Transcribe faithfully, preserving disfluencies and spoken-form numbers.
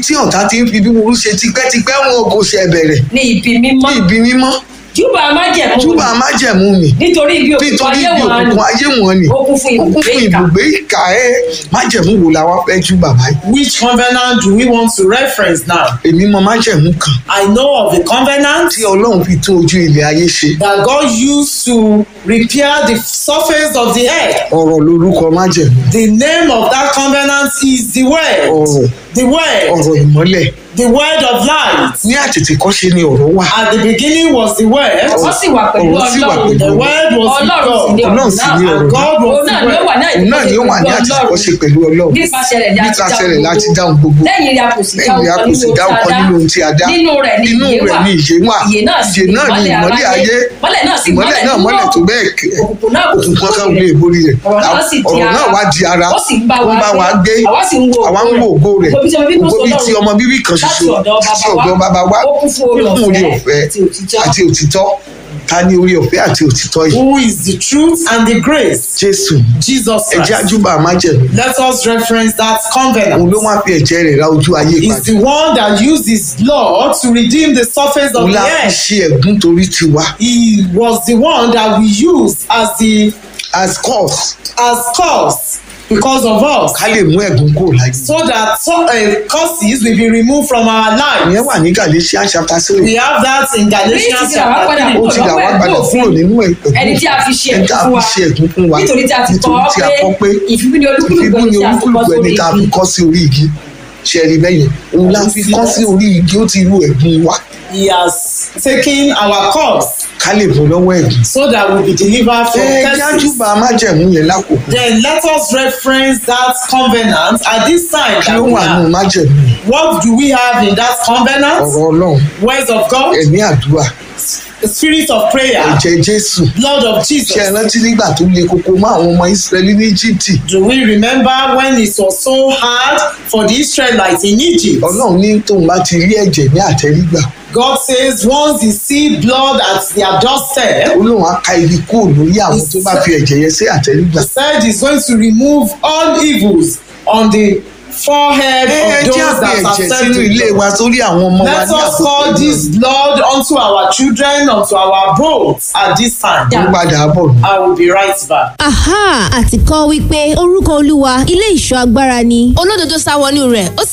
tí ọ̀tá ti ń fi bí burú ṣe tipẹ́tipẹ́ wọn kò ṣe bẹ̀rẹ̀. ní ibi mímọ́. ní ibi mímọ́. júbà májẹ̀mú. júbà májẹ̀mú mi. nítorí ibi òkùnkùn ayé wọn ni. ayé wọn ni. ó kún fún ibùgbé ìkà ẹ májẹ̀mú wo la wá fẹ́ júbà báyìí. Which covenant do we want to reference now? èmi mọ májẹ̀mú kan. I know of the covenant tí Ọlọ́run fi tún ojú ilẹ̀ ayé ṣe. that God used to repair the surface of the earth. ọ̀rọ̀ lorúkọ májẹ̀mú. The name of that covenant is the word. ọ̀rọ̀ The word. ọ̀rọ̀ ìmọ́lẹ̀. The word of light. ní àtètèkọ́ṣe ni ọ̀rọ̀ wà. At the beginning was the word. ó sì wà pẹ̀lú ọ̀rọ̀ sì wà Ọlọ́run. pẹ̀lú The word was with Ọlọ́run sì ni God. Ọlọ́run sì ni ọ̀rọ̀ ọ̀rọ̀ And náà. God was òun náà the ni ó wà word. ní òun náà ni ó wà ní àtètèkọ́ṣe àtètèkọ́ṣe pẹ̀lú Ọlọ́run. nípasẹ̀ rẹ̀ ni a ti nípasẹ̀ dáhùn rẹ̀ láti gbogbo. dáhùn gbogbo. lẹ́yìn rẹ̀ a kò sì lẹ́yìn rẹ̀ a kò sì dáhùn kan nínú ohun tí a dá. nínú rẹ̀ ni inú ìyè rẹ̀ wà. ni ìyè wà. ìyè náà sì ìyè ni náà ni ìmọ́lẹ̀ ayé. mọ́lẹ̀ náà sì ìmọ́lẹ̀ náà mọ́lẹ̀ tó bẹ́ẹ̀ kẹ́. òkùnkùn náà kò òkùnkùn kan ò lè borí rẹ̀. ọ̀rọ̀ náà sì di ọ̀rọ̀ ara. náà wá di ara. ó sì ń bá ó ń bá wa gbé. àwa sì ń wo àwa ń wo ògo rẹ̀. ògo ògo bíi ti ọmọ bíbí kan láti ṣoṣo ọ̀dọ̀ láti bàbá ọ̀dọ̀ bàbá wa. ó kún fún oore ó kún oore ọ̀fẹ́ ọ̀fẹ́ àti òtítọ́. àti òtítọ́. ta ni oore ọ̀fẹ́ àti òtítọ́ yìí? Who is the truth and the grace? Jésù. Jesus ẹ jẹ́ Christ. àjúbà májẹ̀mú. Let us reference that òun covenant. ló wá fi ẹ̀jẹ̀ rẹ̀ ra ojú ayé Is padà. the one that used his blood to redeem the surface of òun the la fi earth. ṣe ẹ̀gún torí tiwa. He was the one that we used as the as cause as cause because of us, ká lè mú ẹ̀gún kúrò láyé. so that so, uh, causes will be removed from our ìyẹn lives. wà ní Galatians chapter three. We have that in Galatians Kristi ti rà wá chapter padà three. ó ti rà wá padà kúrò nínú ẹ̀gún. ẹni tí a fi ṣe ẹni tí a ẹ̀gún fún fi wa ṣe ẹ̀gún fún wa. nítorí tí a ti kọ́ nítorí tí a kọ́ pé ìfibú ni olúkúlùkù ìfibú ẹni ni tí a fi kọ́ olúkúlùkù sórí ẹni tá a fi igi. kọ́ sí orí igi. ṣe rí bẹ́yẹn òun la fi kọ́ sí orí igi ó ti rú ẹ̀gún wa. He has taken our cause ká lè bọ́ lọ́wọ́ ẹ̀gún. so that we will be delivered from ẹ curses. jájúbà májẹ̀mú yẹn lákòókò. Then let us reference that covenant at this time. kí That ló we wà nù have. májẹ̀mú? What do we have in that covenant? ọ̀rọ̀ Ọlọ́run, Words of God, ẹ̀mí àdúrà, the spirit of prayer, ẹ̀jẹ̀ Jésù. blood of ṣe ẹ Jesus. rántí nígbà tó le koko mọ́ àwọn ọmọ Ísírẹ́lì ní Íjíbítì? Do we remember when it was so hard for the Israelites in Egypt? Ọlọ́run ní tóun bá ti rí ẹ̀jẹ̀ ní àtẹ́rígbà. God says once they see blood at their doorstep, ó lóun á ka ibi kúrò lórí àwọn tó bá fi ẹ̀jẹ̀ yẹn sí àtẹ́rígbà. he said he's going to remove all evils on the forehead ẹ of jẹ́ those àpè that ẹ̀jẹ̀ have sínú ilé said wa sórí àwọn ọmọ wa Let ní us call àkókò this blood unto our children, unto our boats at this time. tó padà bọ̀ nù. I will be right back. aha àti kọ́ wípé orúkọ olúwa ilé ìṣọ́ agbára ni olódodo sá wọnú rẹ̀ ó